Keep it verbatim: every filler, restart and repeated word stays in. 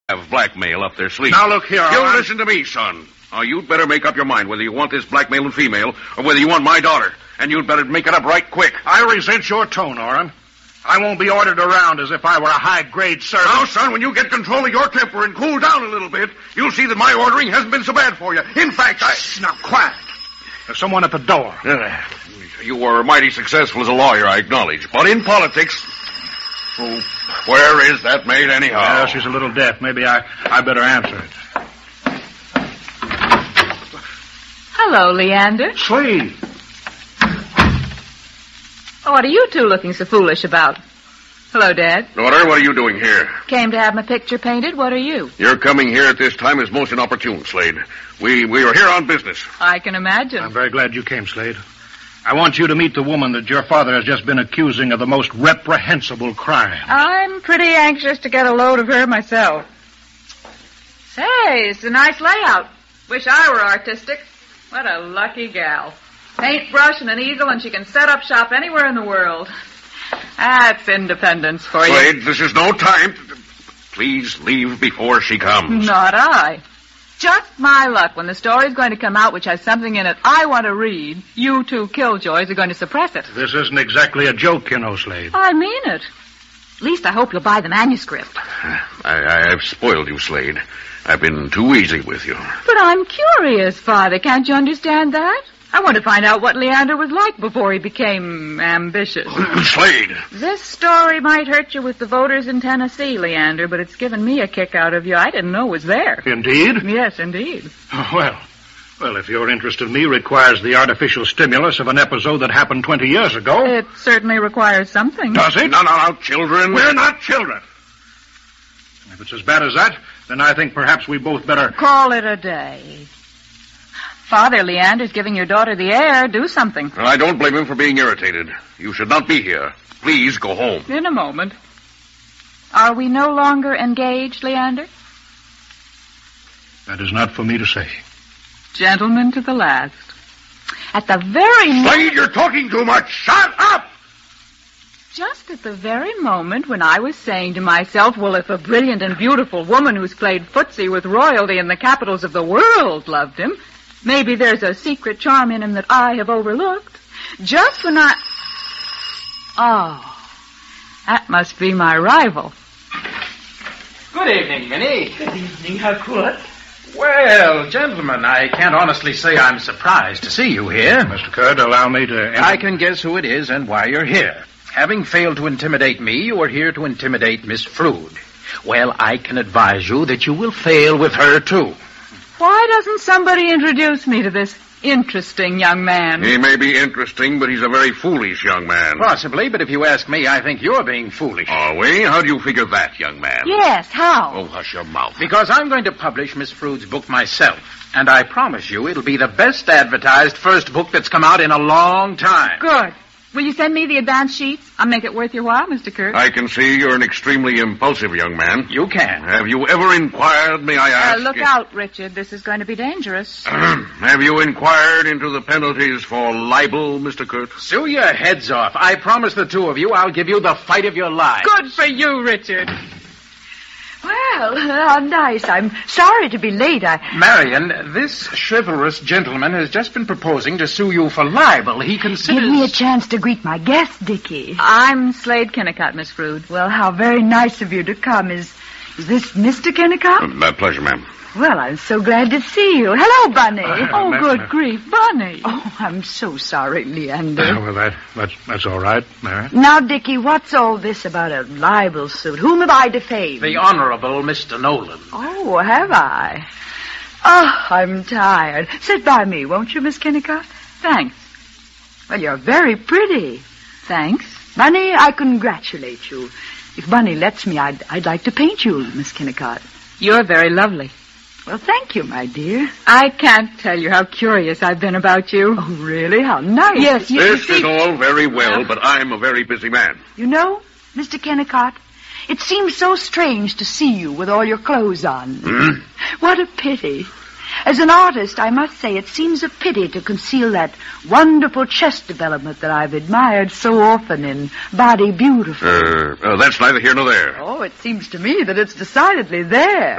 have blackmail up their sleeve. Now, look here, You Arlen. listen to me, son. Now, you'd better make up your mind whether you want this blackmailing female or whether you want my daughter. And you'd better make it up right quick. I resent your tone, Orrin. I won't be ordered around as if I were a high-grade servant. Now, son, when you get control of your temper and cool down a little bit, you'll see that my ordering hasn't been so bad for you. In fact, I... Shh, now, quiet. There's someone at the door. Uh, you were mighty successful as a lawyer, I acknowledge. But in politics... Oh, where is that maid, anyhow? Yeah, she's a little deaf. Maybe I, I better answer it. Hello, Leander. Slade. What are you two looking so foolish about? Hello, Dad. Daughter, what are you doing here? Came to have my picture painted. What are you? Your coming here at this time is most inopportune, Slade. We we are here on business. I can imagine. I'm very glad you came, Slade. I want you to meet the woman that your father has just been accusing of the most reprehensible crime. I'm pretty anxious to get a load of her myself. Say, it's a nice layout. Wish I were artistic. What a lucky gal. Paintbrush and an easel, and she can set up shop anywhere in the world. That's independence for you. Slade, this is no time. To... Please leave before she comes. Not I. Just my luck. When the story's going to come out, which has something in it I want to read, you two killjoys are going to suppress it. This isn't exactly a joke, you know, Slade. I mean it. At least I hope you'll buy the manuscript. I, I've spoiled you, Slade. I've been too easy with you. But I'm curious, Father. Can't you understand that? I want to find out what Leander was like before he became ambitious. Slade! This story might hurt you with the voters in Tennessee, Leander, but it's given me a kick out of you I didn't know was there. Indeed? Yes, indeed. Oh, well, well, if your interest in me requires the artificial stimulus of an episode that happened twenty years ago... It certainly requires something. Does it? No, no, no, children. We're not children. If it's as bad as that, then I think perhaps we both better... Call it a day. Father, Leander's giving your daughter the air. Do something. Well, I don't blame him for being irritated. You should not be here. Please go home. In a moment. Are we no longer engaged, Leander? That is not for me to say. Gentlemen to the last. At the very moment... Slade, you're talking too much. Shut up! Just at the very moment when I was saying to myself, well, if a brilliant and beautiful woman who's played footsie with royalty in the capitals of the world loved him, maybe there's a secret charm in him that I have overlooked. Just when I... Oh, that must be my rival. Good evening, Minnie. Good evening, Harcourt. Well, gentlemen, I can't honestly say I'm surprised to see you here. Mister Curd, allow me to... Enter. I can guess who it is and why you're here. Having failed to intimidate me, you are here to intimidate Miss Frood. Well, I can advise you that you will fail with her, too. Why doesn't somebody introduce me to this interesting young man? He may be interesting, but he's a very foolish young man. Possibly, but if you ask me, I think you're being foolish. Are we? How do you figure that, young man? Yes, how? Oh, hush your mouth. Because I'm going to publish Miss Frood's book myself. And I promise you it'll be the best advertised first book that's come out in a long time. Good. Will you send me the advance sheets? I'll make it worth your while, Mister Kirk. I can see you're an extremely impulsive young man. You can. Have you ever inquired, may I Uh, ask? look out, Richard. This is going to be dangerous. Have you inquired into the penalties for libel, Mister Kurt? Sue your heads off. I promise the two of you I'll give you the fight of your lives. Good for you, Richard. Well, how nice. I'm sorry to be late. I... Marion, this chivalrous gentleman has just been proposing to sue you for libel. He considers... Give me a chance to greet my guest, Dickie. I'm Slade Kennicott, Miss Frood. Well, how very nice of you to come. Is, is this Mister Kennicott? Uh, my pleasure, ma'am. Well, I'm so glad to see you. Hello, Bunny. Uh, Oh, Miss- good grief, Bunny. Oh, I'm so sorry, Leander. Uh, well, that, that's, that's all right, Mary. Now, Dickie, what's all this about a libel suit? Whom have I defamed? The Honorable Mister Nolan. Oh, have I? Oh, I'm tired. Sit by me, won't you, Miss Kennicott? Thanks. Well, you're very pretty. Thanks. Bunny, I congratulate you. If Bunny lets me, I'd, I'd like to paint you, Miss Kennicott. You're very lovely. Well, thank you, my dear. I can't tell you how curious I've been about you. Oh, really? How nice. Yes, you This see... is all very well, but I'm a very busy man. You know, Mister Kennicott, it seems so strange to see you with all your clothes on. Hmm? What a pity. As an artist, I must say it seems a pity to conceal that wonderful chest development that I've admired so often in Body Beautiful. Uh, uh, that's neither here nor there. Oh, it seems to me that it's decidedly there.